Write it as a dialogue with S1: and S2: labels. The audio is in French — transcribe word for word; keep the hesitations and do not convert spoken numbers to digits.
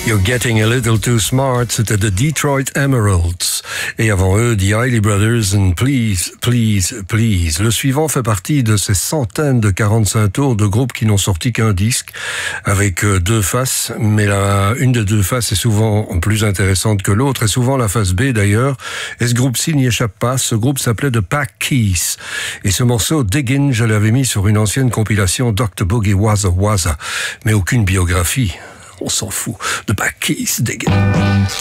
S1: You're Getting a Little Too Smart, c'était The Detroit Emeralds. Et avant eux, The Isley Brothers and Please, Please, Please. Le suivant fait partie de ces centaines de quarante-cinq tours de groupes qui n'ont sorti qu'un disque, avec deux faces, mais la, une des deux faces est souvent plus intéressante que l'autre, et souvent la face B d'ailleurs. Et ce groupe-ci n'y échappe pas. Ce groupe s'appelait The Pack Keys. Et ce morceau, Diggin', je l'avais mis sur une ancienne compilation docteur Boogie Wazza Wazza. Mais aucune biographie. On s'en fout. The Pack Keys, Diggin'.